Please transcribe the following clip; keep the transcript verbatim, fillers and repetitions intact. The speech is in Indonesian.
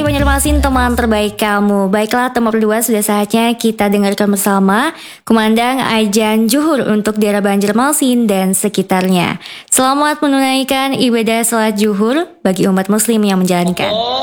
Hai Banjarmasin, teman terbaik kamu. Baiklah teman berdua, sudah saatnya kita dengarkan bersama kumandang ajan Juhur untuk daerah Banjarmasin dan sekitarnya. Selamat menunaikan ibadah salat Juhur bagi umat muslim yang menjalankan.